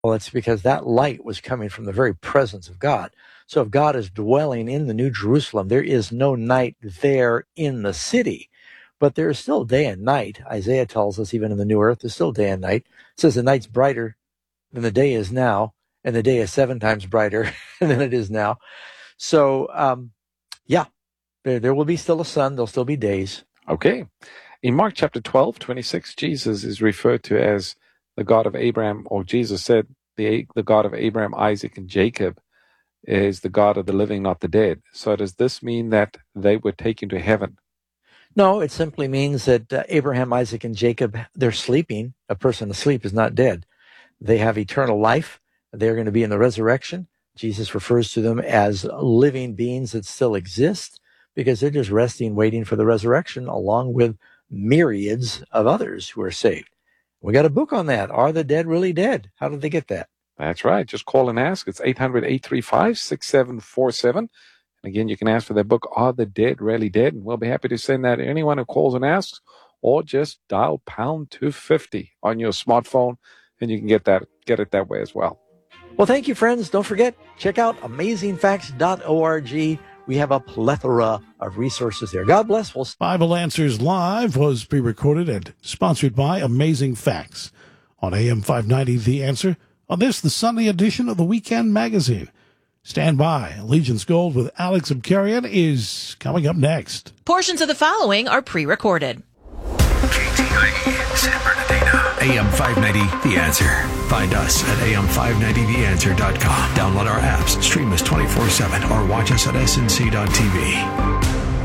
Well, it's because that light was coming from the very presence of God. So if God is dwelling in the New Jerusalem, there is no night there in the city, but there is still day and night. Isaiah tells us even in the new earth, there's still day and night. It says the night's brighter than the day is now, and the day is 7 times brighter than it is now. So, there will be still a sun. There'll still be days. Okay. In Mark chapter 12, 26, Jesus is referred to as the God of Abraham, or Jesus said the God of Abraham, Isaac, and Jacob is the God of the living, not the dead. So does this mean that they were taken to heaven? No, it simply means that Abraham, Isaac, and Jacob, they're sleeping. A person asleep is not dead. They have eternal life. They're going to be in the resurrection. Jesus refers to them as living beings that still exist because they're just resting, waiting for the resurrection, along with myriads of others who are saved. We got a book on that. Are the dead really dead? How did they get that? That's right. Just call and ask. It's 800-835-6747. And again, you can ask for that book, Are the Dead Really Dead? And we'll be happy to send that to anyone who calls and asks, or just dial pound 250 on your smartphone, and you can get it that way as well. Well, thank you, friends. Don't forget, check out amazingfacts.org. We have a plethora of resources there. God bless. Bible Answers Live was pre-recorded and sponsored by Amazing Facts on AM 590 The Answer. On this, the Sunday edition of the Weekend Magazine. Stand by. Allegiance Gold with Alex Abkarian is coming up next. Portions of the following are pre-recorded. KTIE, San Bernardino. AM 590, The Answer. Find us at am590theanswer.com. Download our apps, stream us 24/7, or watch us at snc.tv.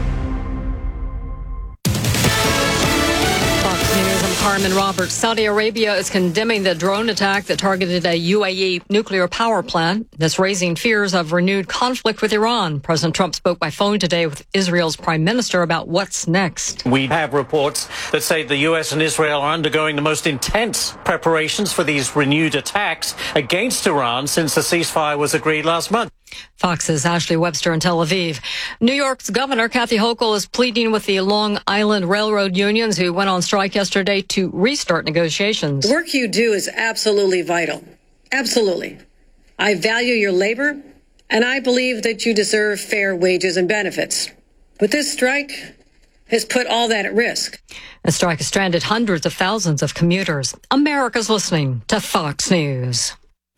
Carmen Roberts. Saudi Arabia is condemning the drone attack that targeted a UAE nuclear power plant. That's raising fears of renewed conflict with Iran. President Trump spoke by phone today with Israel's prime minister about what's next. We have reports that say the U.S. and Israel are undergoing the most intense preparations for these renewed attacks against Iran since the ceasefire was agreed last month. Fox's Ashley Webster in Tel Aviv. New York's Governor Kathy Hochul is pleading with the Long Island Railroad unions who went on strike yesterday to restart negotiations. The work you do is absolutely vital. Absolutely. I value your labor, and I believe that you deserve fair wages and benefits. But this strike has put all that at risk. The strike has stranded hundreds of thousands of commuters. America's listening to Fox News.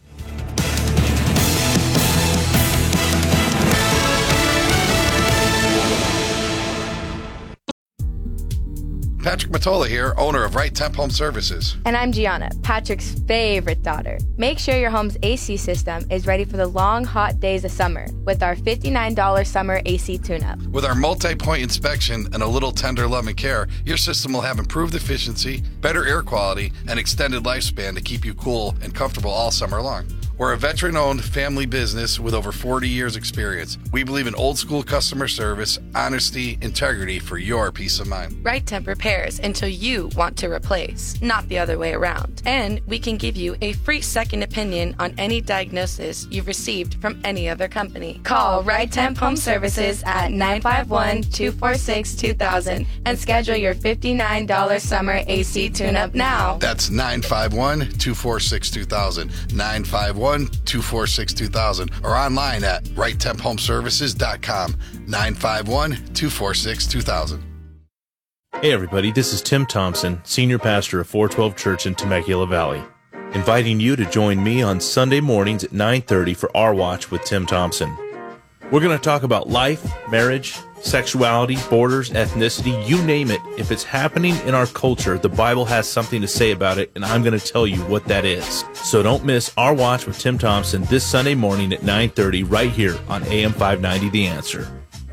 Patrick Matola here, owner of Right Temp Home Services. And I'm Gianna, Patrick's favorite daughter. Make sure your home's AC system is ready for the long, hot days of summer with our $59 summer AC tune-up. With our multi-point inspection and a little tender love and care, your system will have improved efficiency, better air quality, and extended lifespan to keep you cool and comfortable all summer long. We're a veteran-owned family business with over 40 years experience. We believe in old-school customer service, honesty, integrity for your peace of mind. Right Temp repairs until you want to replace, not the other way around. And we can give you a free second opinion on any diagnosis you've received from any other company. Call Right Temp Home Services at 951-246-2000 and schedule your $59 summer AC tune-up now. That's 951-246-2000. 951-246-2000 or online at righttemphomeservices.com. 951-246-2000. Hey everybody, this is Tim Thompson, Senior Pastor of 412 Church in Temecula Valley, inviting you to join me on Sunday mornings at 9:30 for Our Watch with Tim Thompson. We're going to talk about life, marriage, sexuality, borders, ethnicity, you name it. If it's happening in our culture, the Bible has something to say about it, and I'm going to tell you what that is. So don't miss Our Watch with Tim Thompson this Sunday morning at 9:30 right here on AM 590 The Answer.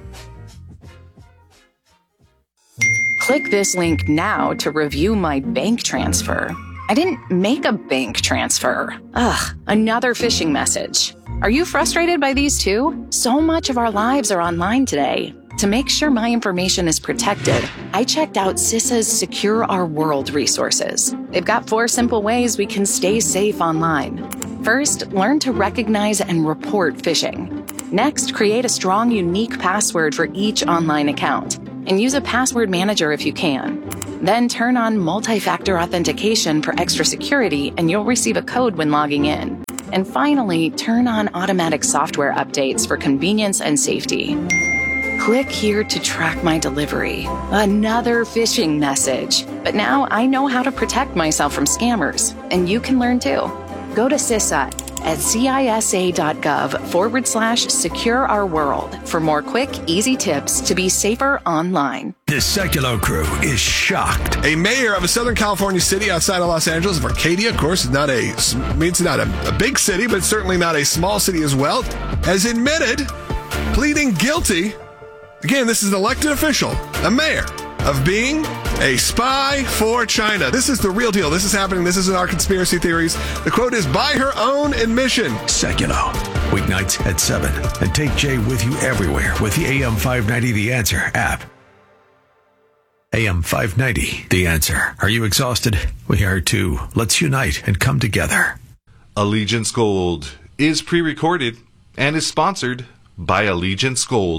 Click this link now to review my bank transfer. I didn't make a bank transfer. Ugh, another phishing message. Are you frustrated by these too? So much of our lives are online today. To make sure my information is protected, I checked out CISA's Secure Our World resources. They've got 4 simple ways we can stay safe online. First, learn to recognize and report phishing. Next, create a strong, unique password for each online account, and use a password manager if you can. Then turn on multi-factor authentication for extra security, and you'll receive a code when logging in. And finally, turn on automatic software updates for convenience and safety. Click here to track my delivery. Another phishing message. But now I know how to protect myself from scammers, and you can learn too. Go to CISA at CISA.gov/secure our world for more quick, easy tips to be safer online. The Sekulow crew is shocked. A mayor of a Southern California city outside of Los Angeles, of Arcadia, of course, it's not a big city, but certainly not a small city as well, has admitted pleading guilty. Again, this is an elected official, a mayor, of being a spy for China. This is the real deal. This is happening. This isn't our conspiracy theories. The quote is, by her own admission. Sekulow, weeknights at 7. And take Jay with you everywhere with the AM 590 The Answer app. AM 590 The Answer. Are you exhausted? We are too. Let's unite and come together. Allegiance Gold is pre-recorded and is sponsored by Allegiance Gold.